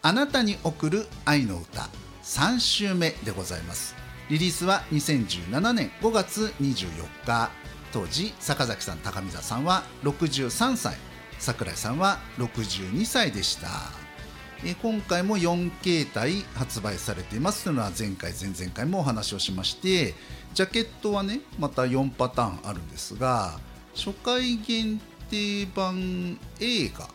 あなたに贈る愛の歌3週目でございます。リリースは2017年5月24日。当時坂崎さん、高見沢さんは63歳、桜井さんは62歳でした。今回も4形態発売されていますというのは前回前々回もお話をしまして、ジャケットはねまた4パターンあるんですが、初回限定版 A が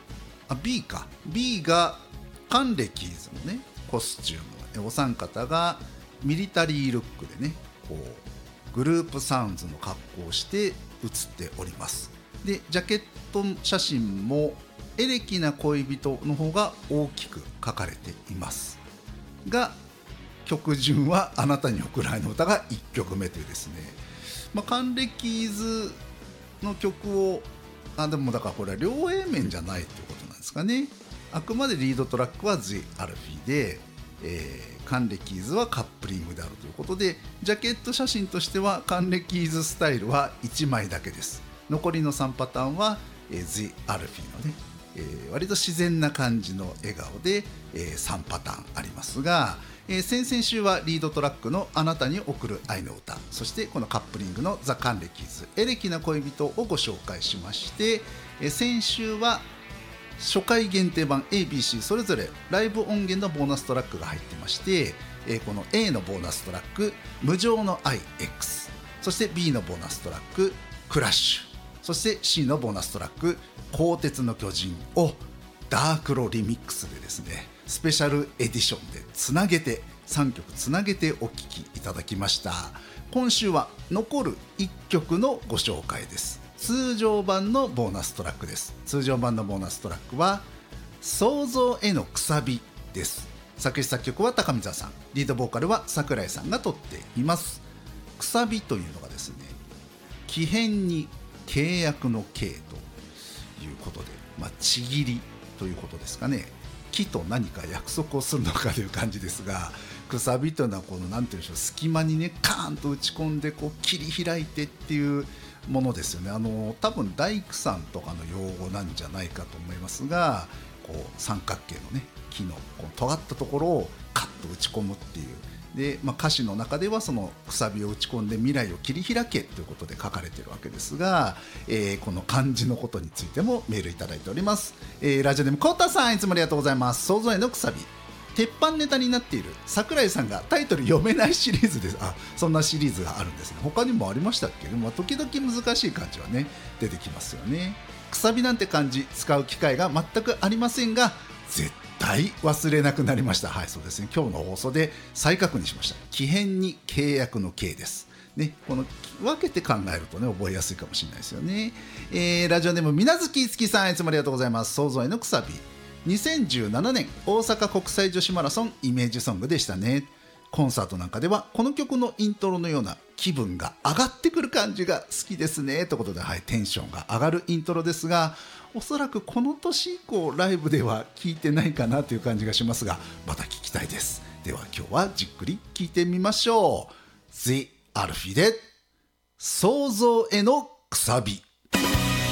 B が還暦図のねコスチューム、お三方がミリタリールックでねこうグループサウンズの格好をして写っております。でジャケット写真もエレキな恋人の方が大きく書かれていますが、曲順はあなたに贈る愛の歌が1曲目というですね、還暦図の曲をでもだからこれは両 A 面じゃないということなんですかね。あくまでリードトラックは The Alfie で、還暦図はカップリングであるということで、ジャケット写真としては還暦図スタイルは1枚だけです。残りの3パターンは、The Alfie のね、割と自然な感じの笑顔で、3パターンありますが、先々週はリードトラックのあなたに贈る愛の歌、そしてこのカップリングのザ・還暦図エレキな恋人をご紹介しまして、先週は初回限定版 ABC それぞれライブ音源のボーナストラックが入っていまして、この A のボーナストラック無情の愛 X、 そして B のボーナストラッククラッシュ、そして C のボーナストラック鋼鉄の巨人をダークロリミックスでですねスペシャルエディションでつなげて3曲つなげてお聴きいただきました。今週は残る1曲のご紹介です。通常版のボーナストラックです。通常版のボーナストラックは想像へのくさびです。作詞作曲は高見沢さん、リードボーカルは桜井さんが取っています。くさびというのがですね、木偏に契約の契ということで、ちぎりということですかね。木と何か約束をするのかという感じですが、くさびというのはこのなんていうんでしょう、隙間にねカーンと打ち込んでこう切り開いてっていうものですよね。多分大工さんとかの用語なんじゃないかと思いますが、こう三角形のね木のこう尖ったところをカッと打ち込むっていうで、歌詞の中ではそのくさびを打ち込んで未来を切り開けということで書かれているわけですが、この漢字のことについてもメールいただいております。ラジオネームコータさん、いつもありがとうございます。想像へのくさび、鉄板ネタになっている桜井さんがタイトル読めないシリーズです。そんなシリーズがあるんですね。他にもありましたっけ。でも時々難しい漢字はね出てきますよね。くさびなんて漢字使う機会が全くありませんが絶対忘れなくなりました。はい、そうですね。今日の放送で再確認しました。木偏に契約の契ですね。この分けて考えるとね覚えやすいかもしれないですよね。ラジオネームみなずきいつきさん、いつもありがとうございます。想像へのくさび、2017年大阪国際女子マラソンイメージソングでしたね。コンサートなんかではこの曲のイントロのような気分が上がってくる感じが好きですねということで、テンションが上がるイントロですが、おそらくこの年以降ライブでは聴いてないかなという感じがしますが、また聴きたいです。では今日はじっくり聴いてみましょう。The Alfieで想像へのくさび。